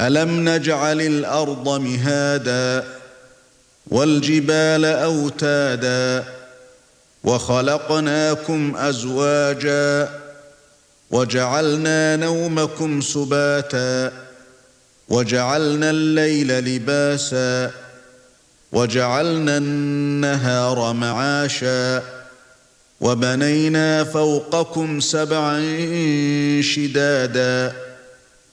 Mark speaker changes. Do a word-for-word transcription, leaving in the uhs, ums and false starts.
Speaker 1: أَلَمْ نَجْعَلِ الْأَرْضَ مِهَادًا وَالْجِبَالَ أَوْتَادًا وَخَلَقْنَاكُمْ أَزْوَاجًا وَجَعَلْنَا نَوْمَكُمْ سُبَاتًا وَجَعَلْنَا اللَّيْلَ لِبَاسًا وَجَعَلْنَا النَّهَارَ مَعَاشًا وَبَنَيْنَا فَوْقَكُمْ سَبْعًا شِدَادًا